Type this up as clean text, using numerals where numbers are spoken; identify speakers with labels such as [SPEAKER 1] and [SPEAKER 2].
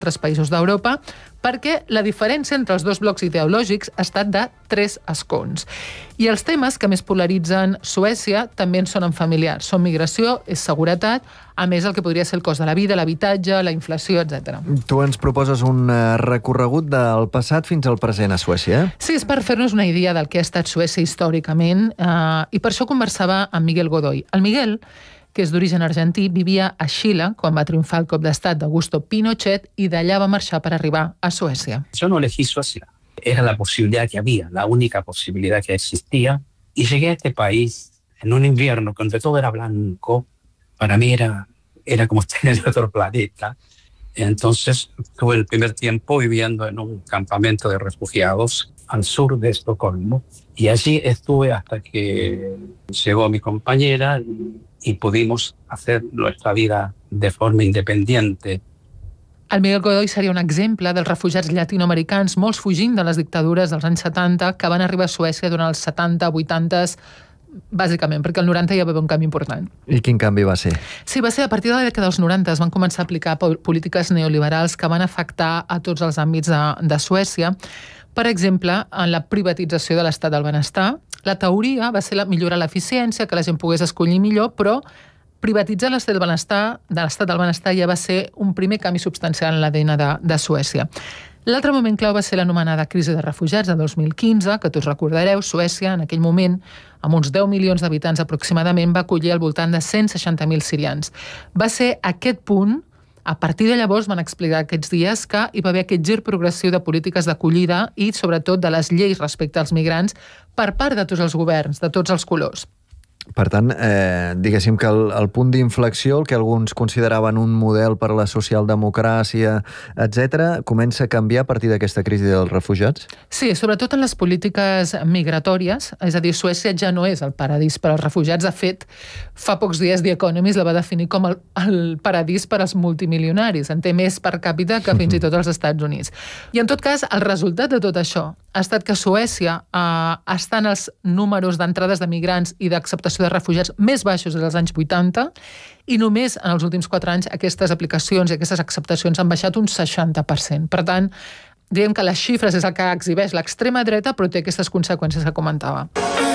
[SPEAKER 1] altres països d'Europa, perquè la diferència entre els dos blocs ideològics ha estat de 3 escons. I els temes que més polaritzen Suècia també en sonen familiars. Són migració, és seguretat, a més el que podria ser el cost de la vida, l'habitatge, la inflació, etc.
[SPEAKER 2] Tu ens proposes un recorregut del passat fins al present a Suècia, eh?
[SPEAKER 1] Sí, és per fer-nos una idea del que ha estat Suècia històricament, i per això conversava amb Miguel Godoy. El Miguel, que és d'origen argentí, vivia a Xile quan va triomfar el cop d'estat d'Augusto Pinochet i d'allà va marxar per arribar a Suècia.
[SPEAKER 3] Yo no elegí Suecia, era la posibilidad que había, la única posibilidad que existía, y llegué a este país en un invierno donde todo era blanco. Para mí era como estar en otro planeta. Entonces tuve el primer tiempo viviendo en un campamento de refugiados al sur de Estocolmo, y allí estuve hasta que llegó mi compañera y pudimos hacer nuestra vida de forma independiente.
[SPEAKER 1] El Miguel Godoy seria un exemple dels refugiats llatinoamericans, molts fugint de les dictadures dels anys 70, que van arribar a Suècia durant els 70, 80s, bàsicament, perquè el 90 hi va haver un canvi important.
[SPEAKER 2] I quin canvi va ser?
[SPEAKER 1] Sí, va ser a partir de la dècada dels 90 es van començar a aplicar polítiques neoliberals que van afectar a tots els àmbits de Suècia. Per exemple, en la privatització de l'estat del benestar, la teoria va ser millorar l'eficiència, que la gent pogués escollir millor, però privatitzar l'estat del benestar ja va ser un primer canvi substancial en l'ADN de Suècia. L'altre moment clau va ser l'anomenada crisi de refugiats de 2015, que tots recordareu. Suècia, en aquell moment, amb uns 10 milions d'habitants aproximadament, va acollir al voltant de 160.000 sirians. Va ser aquest punt, a partir de llavors van explicar aquests dies que hi va haver aquest gir progressiu de polítiques d'acollida i, sobretot, de les lleis respecte als migrants per part de tots els governs, de tots els colors.
[SPEAKER 2] Per tant, diguéssim que el punt d'inflexió, el que alguns consideraven un model per a la socialdemocràcia, etc., comença a canviar a partir d'aquesta crisi dels refugiats?
[SPEAKER 1] Sí, sobretot en les polítiques migratòries, és a dir, Suècia ja no és el paradís per als refugiats. De fet, fa pocs dies The Economist la va definir com el paradís per als multimilionaris. En té més per càpita que fins i tot els Estats Units. I en tot cas, el resultat de tot això ha estat que Suècia està en els números d'entrades de migrants i d'acceptació de refugiats més baixos dels anys 80 i només en els últims 4 anys aquestes aplicacions i aquestes acceptacions han baixat un 60%. Per tant, diguem que les xifres és el que exhibeix l'extrema dreta, però té aquestes conseqüències que comentava.